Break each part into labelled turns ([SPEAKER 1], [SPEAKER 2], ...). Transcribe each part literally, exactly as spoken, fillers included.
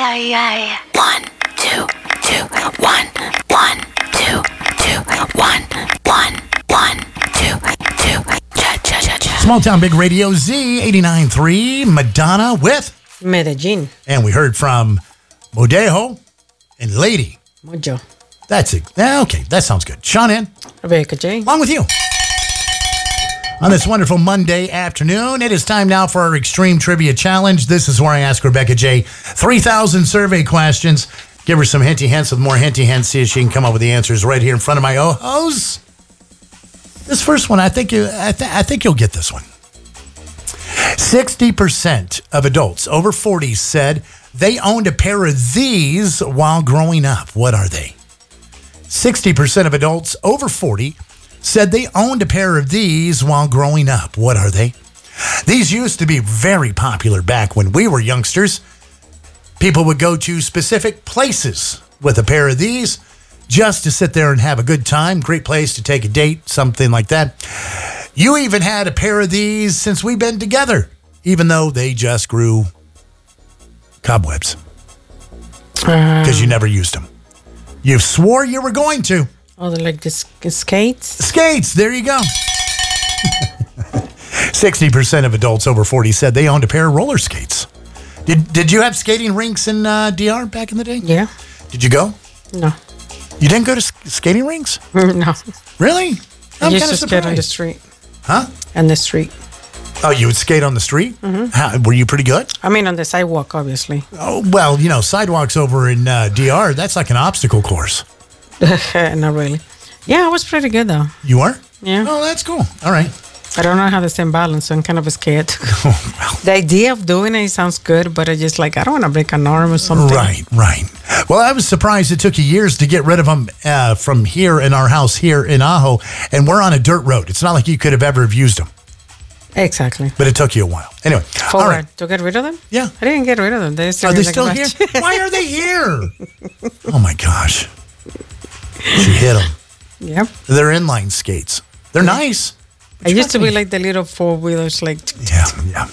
[SPEAKER 1] ay, ay. One, two, two, one, one, two, two, one, one, one, two, two, cha, cha, cha, cha.
[SPEAKER 2] Small Town Big Radio Z eighty-nine point three, Madonna with
[SPEAKER 3] Medellin.
[SPEAKER 2] And we heard from Modejo and Lady.
[SPEAKER 3] Mojo.
[SPEAKER 2] That's it. Yeah, okay, that sounds good. Sean in.
[SPEAKER 3] Rebecca J.
[SPEAKER 2] Along with you. On this wonderful Monday afternoon, it is time now for our Extreme Trivia Challenge. This is where I ask Rebecca J. three thousand survey questions. Give her some hinty hints with more hinty hints. See if she can come up with the answers right here in front of my oh-hoes. This first one, I think you, I, th- I think you'll get this one. sixty percent of adults over forty said they owned a pair of these while growing up. What are they? sixty percent of adults over forty said they owned a pair of these while growing up. What are they? These used to be very popular back when we were youngsters. People would go to specific places with a pair of these just to sit there and have a good time. Great place to take a date, something like that. You even had a pair of these since we've been together, even though they just grew cobwebs because you never used them. You swore you were going to.
[SPEAKER 3] Oh, they're like the sk- skates?
[SPEAKER 2] Skates, there you go. sixty percent of adults over forty said they owned a pair of roller skates. Did Did you have skating rinks in uh, D R back in the day?
[SPEAKER 3] Yeah.
[SPEAKER 2] Did you go?
[SPEAKER 3] No.
[SPEAKER 2] You didn't go to sk- skating rinks?
[SPEAKER 3] No.
[SPEAKER 2] Really?
[SPEAKER 3] I
[SPEAKER 2] I'm
[SPEAKER 3] used
[SPEAKER 2] kinda
[SPEAKER 3] to skate on the
[SPEAKER 2] surprised.
[SPEAKER 3] street.
[SPEAKER 2] Huh?
[SPEAKER 3] On the street.
[SPEAKER 2] Oh, you would skate on the street? Mm-hmm. How, were you pretty good?
[SPEAKER 3] I mean, on the sidewalk, obviously.
[SPEAKER 2] Oh, well, you know, sidewalks over in uh, D R, that's like an obstacle course.
[SPEAKER 3] Not really. Yeah, I was pretty good, though.
[SPEAKER 2] You were?
[SPEAKER 3] Yeah.
[SPEAKER 2] Oh, that's cool. All right.
[SPEAKER 3] I don't know how the same balance, so I'm kind of scared.
[SPEAKER 2] Oh, well.
[SPEAKER 3] The idea of doing it sounds good, but I just like, I don't want to break an arm or something.
[SPEAKER 2] Right, right. Well, I was surprised it took you years to get rid of them uh, from here in our house here in Ajo, and we're on a dirt road. It's not like you could have ever have used them,
[SPEAKER 3] Exactly.
[SPEAKER 2] but it took you a while. Anyway,
[SPEAKER 3] For
[SPEAKER 2] all
[SPEAKER 3] what?
[SPEAKER 2] right.
[SPEAKER 3] To get rid of them?
[SPEAKER 2] Yeah.
[SPEAKER 3] I didn't get rid of them. They still
[SPEAKER 2] Are they
[SPEAKER 3] like
[SPEAKER 2] still
[SPEAKER 3] a
[SPEAKER 2] here?
[SPEAKER 3] bunch.
[SPEAKER 2] Why are they here? Oh, my gosh. She hit them.
[SPEAKER 3] Yep.
[SPEAKER 2] They're inline skates. They're nice.
[SPEAKER 3] I used to be like the little four wheelers, like.
[SPEAKER 2] Yeah, yeah.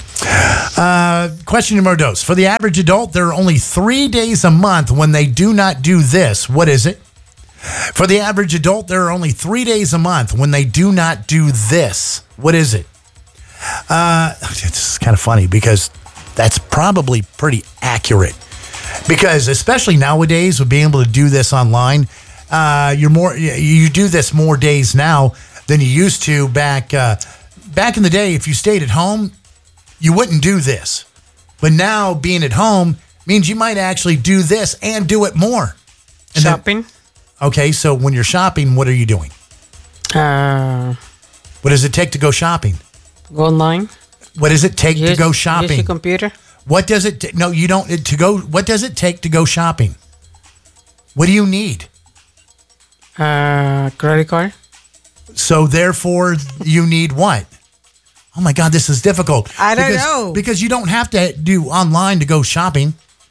[SPEAKER 2] Uh, question numero dos. For the average adult, there are only three days a month when they do not do this. What is it? For the average adult, there are only three days a month when they do not do this. What is it? Uh, this is kind of funny because that's probably pretty accurate. Because especially nowadays with being able to do this online, uh, you're more you do this more days now than you used to back uh, back in the day. If you stayed at home, you wouldn't do this. But now being at home means you might actually do this and do it more. And
[SPEAKER 3] Shopping.
[SPEAKER 2] Then, okay, so when you're shopping, what are you doing?
[SPEAKER 3] Uh,
[SPEAKER 2] What does it take to go shopping?
[SPEAKER 3] go online.
[SPEAKER 2] What does it take
[SPEAKER 3] Use,
[SPEAKER 2] to go
[SPEAKER 3] Use
[SPEAKER 2] shopping?
[SPEAKER 3] your computer.
[SPEAKER 2] What does it? T- no, you don't. It, to go. What does it take to go shopping? What do you need?
[SPEAKER 3] Uh, credit card.
[SPEAKER 2] So therefore, you need what? Oh my God, this is difficult.
[SPEAKER 3] I don't
[SPEAKER 2] because,
[SPEAKER 3] know.
[SPEAKER 2] because you don't have to do online to go shopping.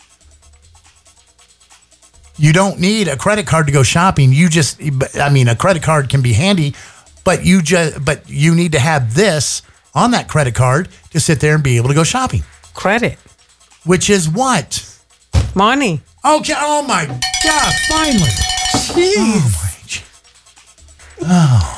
[SPEAKER 2] You don't need a credit card to go shopping. You just, I mean, a credit card can be handy, but you just, but you need to have this on that credit card to sit there and be able to go shopping.
[SPEAKER 3] Credit.
[SPEAKER 2] Which is what?
[SPEAKER 3] Money.
[SPEAKER 2] Okay. Oh my God! Finally.
[SPEAKER 3] Jeez.
[SPEAKER 2] Oh my. Oh.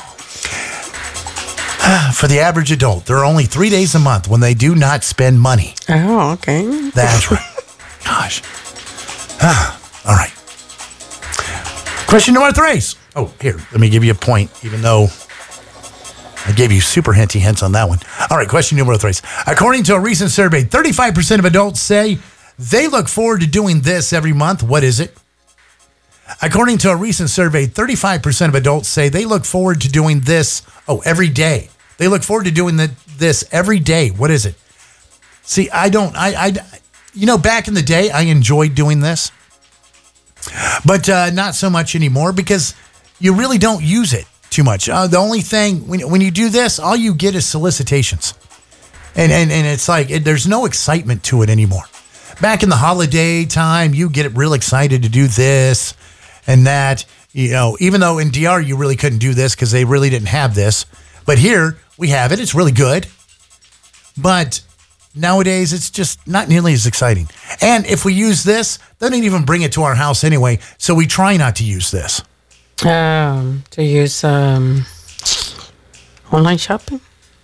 [SPEAKER 2] For the average adult, there are only three days a month when they do not spend money.
[SPEAKER 3] Oh, okay.
[SPEAKER 2] That's right. Gosh. Ah, all right. Question number three. Oh, here, let me give you a point, even though I gave you super hinty hints on that one. All right, question number three. According to a recent survey, thirty-five percent of adults say they look forward to doing this every month. What is it? According to a recent survey, thirty-five percent of adults say they look forward to doing this, oh, every day. They look forward to doing the, this every day. What is it? See, I don't, I, I, you know, back in the day, I enjoyed doing this, but uh, not so much anymore because you really don't use it too much. Uh, the only thing, when, when you do this, all you get is solicitations. And, and, and it's like, it, there's no excitement to it anymore. Back in the holiday time, you get real excited to do this and that, you know, even though in D R you really couldn't do this because they really didn't have this. But here we have it. It's really good. But nowadays it's just not nearly as exciting. And if we use this, they don't even bring it to our house anyway. So we try not to use this.
[SPEAKER 3] Um, to use um, online shopping.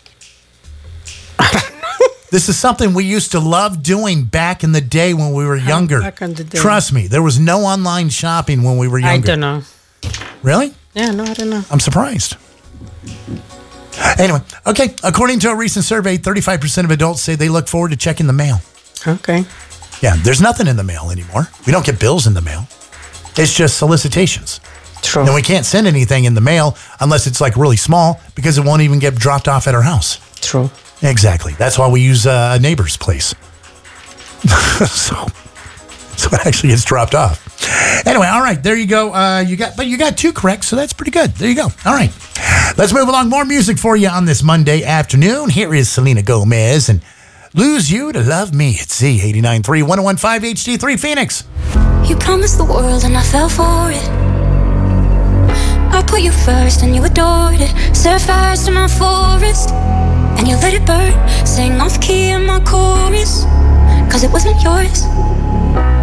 [SPEAKER 2] This is something we used to love doing back in the day when we were younger.
[SPEAKER 3] Back in the day.
[SPEAKER 2] Trust me, there was no online shopping when we were
[SPEAKER 3] I
[SPEAKER 2] younger.
[SPEAKER 3] don't know.
[SPEAKER 2] Really?
[SPEAKER 3] Yeah, no, I don't know.
[SPEAKER 2] I'm surprised. Anyway, okay. According to a recent survey, thirty-five percent of adults say they look forward to checking the mail.
[SPEAKER 3] Okay.
[SPEAKER 2] Yeah, there's nothing in the mail anymore. We don't get bills in the mail. It's just solicitations.
[SPEAKER 3] True.
[SPEAKER 2] And we can't send anything in the mail unless it's like really small because it won't even get dropped off at our house.
[SPEAKER 3] True.
[SPEAKER 2] Exactly. That's why we use uh, a neighbor's place. so, so it actually gets dropped off. Anyway, all right, there you go. Uh, you got, but you got two correct, so that's pretty good. There you go. All right, let's move along. More music for you on this Monday afternoon. Here is Selena Gomez and "Lose You to Love Me." It's Z eighty-nine point three, one oh one point five H D three Phoenix.
[SPEAKER 4] You promised the world and I fell for it. I put you first and you adored it. Set fires to my forest and you let it burn. Sang off key in my chorus, cause it wasn't yours.